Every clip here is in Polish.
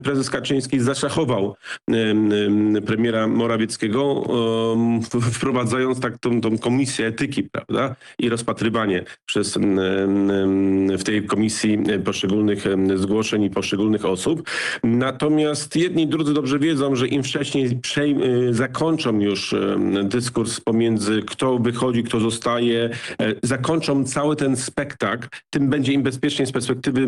prezes Kaczyński zaszachował premiera Morawieckiego, wprowadzając tą komisję etyki, prawda? I rozpatrywanie w tej komisji poszczególnych zgłoszeń i poszczególnych osób. Natomiast jedni i drudzy dobrze wiedzą, że im wcześniej zakończą już dyskurs pomiędzy kto wychodzi, kto zostaje, zakończą cały ten spektakl, tym będzie im bezpieczniej z perspektywy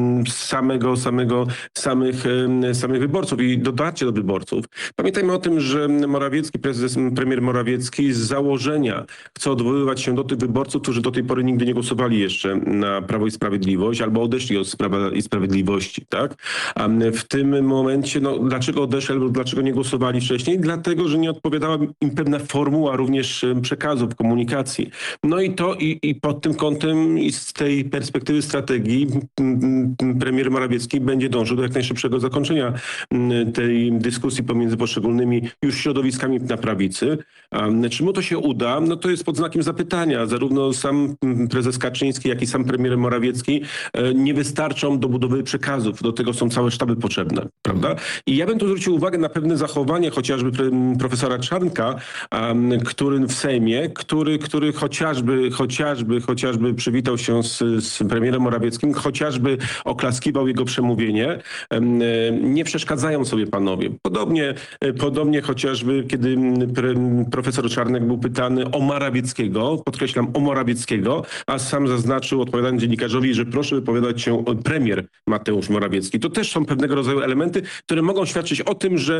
samych wyborców i dotarcie do wyborców. Pamiętajmy o tym, że premier Morawiecki z założenia chce odwoływać się do tych wyborców, którzy do tej pory nigdy nie głosowali jeszcze na Prawo i Sprawiedliwość albo odeszli od Prawa i Sprawiedliwości, tak? A w tym momencie, dlaczego odeszli albo dlaczego nie głosowali wcześniej? Dlatego, że nie odpowiadała im pewna formuła również przekazów, komunikacji. No i pod tym kątem i z tej perspektywy strategii premier Morawiecki będzie dążył do jak najszybszego zakończenia tej dyskusji pomiędzy poszczególnymi już środowiskami na prawicy. Czy mu to się uda? No to jest pod znakiem zapytania. Zarówno sam prezes Kaczyński, jak i sam premier Morawiecki nie wystarczą do budowy przekazów. Do tego są całe sztaby potrzebne, prawda? I ja bym tu zwrócił uwagę na pewne zachowanie chociażby profesora Czarnka, który w Sejmie, który chociażby przywitał się z premierem Morawieckim, chociażby oklaskiwał jego przemówienie. Nie przeszkadzają sobie panowie. Podobnie chociażby, kiedy profesor Czarnek był pytany o Morawieckiego, podkreślam o Morawieckiego, a sam zaznaczył, odpowiadając dziennikarzowi, że proszę wypowiadać się premier Mateusz Morawiecki. To też są pewnego rodzaju elementy, które mogą świadczyć o tym, że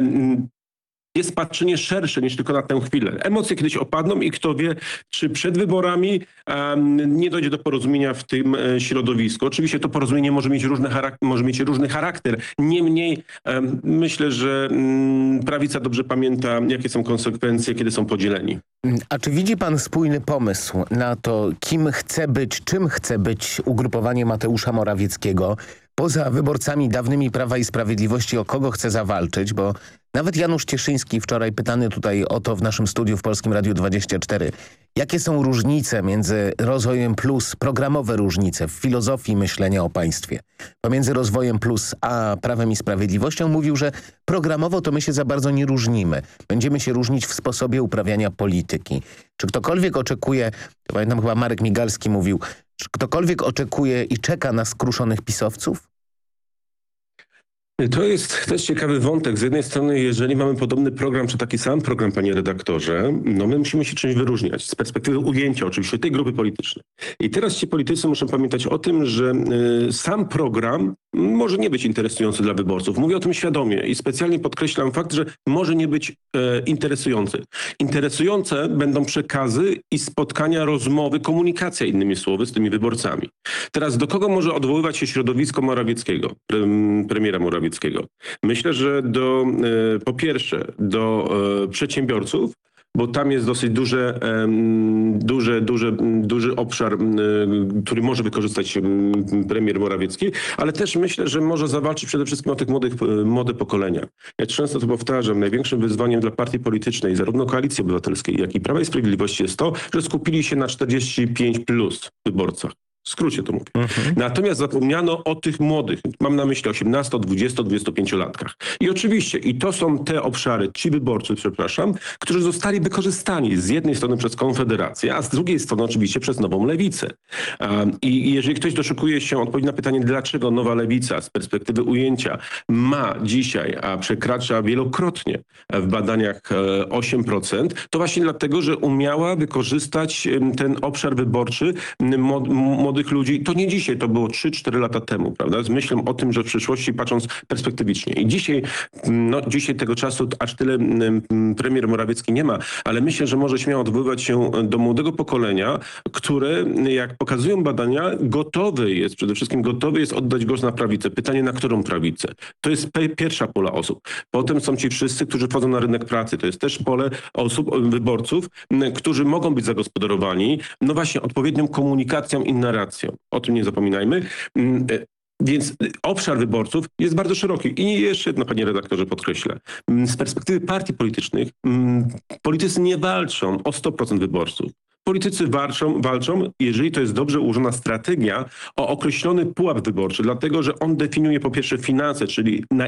jest patrzenie szersze niż tylko na tę chwilę. Emocje kiedyś opadną i kto wie, czy przed wyborami nie dojdzie do porozumienia w tym środowisku. Oczywiście to porozumienie może mieć różny charakter. Niemniej myślę, że prawica dobrze pamięta, jakie są konsekwencje, kiedy są podzieleni. A czy widzi pan spójny pomysł na to, czym chce być ugrupowanie Mateusza Morawieckiego? Poza wyborcami dawnymi Prawa i Sprawiedliwości, o kogo chce zawalczyć, bo nawet Janusz Cieszyński wczoraj pytany tutaj o to w naszym studiu w Polskim Radiu 24. Jakie są różnice między Rozwojem Plus, programowe różnice w filozofii myślenia o państwie, pomiędzy Rozwojem Plus a Prawem i Sprawiedliwością? Mówił, że programowo to my się za bardzo nie różnimy. Będziemy się różnić w sposobie uprawiania polityki. Czy ktokolwiek oczekuje, to pamiętam chyba Marek Migalski mówił, czy ktokolwiek oczekuje i czeka na skruszonych pisowców? To jest też ciekawy wątek. Z jednej strony, jeżeli mamy podobny program, czy taki sam program, panie redaktorze, my musimy się czymś wyróżniać. Z perspektywy ujęcia oczywiście tej grupy politycznej. I teraz ci politycy muszą pamiętać o tym, że sam program może nie być interesujący dla wyborców. Mówię o tym świadomie i specjalnie podkreślam fakt, że może nie być interesujący. Interesujące będą przekazy i spotkania, rozmowy, komunikacja, innymi słowy, z tymi wyborcami. Teraz do kogo może odwoływać się środowisko Morawieckiego, premiera Morawieckiego? Myślę, że po pierwsze do przedsiębiorców, bo tam jest dosyć duży obszar, który może wykorzystać premier Morawiecki, ale też myślę, że może zawalczyć przede wszystkim o tych młode pokolenia. Ja często to powtarzam, największym wyzwaniem dla partii politycznej, zarówno Koalicji Obywatelskiej, jak i Prawa i Sprawiedliwości jest to, że skupili się na 45+ wyborcach. W skrócie to mówię. Natomiast zapomniano o tych młodych, mam na myśli 18, 20, 25-latkach. I oczywiście, i to są te obszary, ci wyborcy, którzy zostali wykorzystani z jednej strony przez Konfederację, a z drugiej strony oczywiście przez Nową Lewicę. I jeżeli ktoś doszukuje się odpowiedzi na pytanie, dlaczego Nowa Lewica z perspektywy ujęcia ma dzisiaj, a przekracza wielokrotnie w badaniach 8%, to właśnie dlatego, że umiała wykorzystać ten obszar wyborczy młodych ludzi. To nie dzisiaj, to było 3-4 lata temu, prawda? Z myślą o tym, że w przyszłości patrząc perspektywicznie. I dzisiaj tego czasu aż tyle premier Morawiecki nie ma, ale myślę, że może śmiało odwoływać się do młodego pokolenia, które, jak pokazują badania, przede wszystkim gotowy jest oddać głos na prawicę. Pytanie, na którą prawicę? To jest pierwsza pola osób. Potem są ci wszyscy, którzy wchodzą na rynek pracy. To jest też pole osób, wyborców, którzy mogą być zagospodarowani, właśnie odpowiednią komunikacją i narracją. O tym nie zapominajmy. Więc obszar wyborców jest bardzo szeroki. I jeszcze jedno, panie redaktorze, podkreślę. Z perspektywy partii politycznych politycy nie walczą o 100% wyborców. Politycy walczą, jeżeli to jest dobrze ułożona strategia, o określony pułap wyborczy, dlatego że on definiuje po pierwsze finanse, czyli na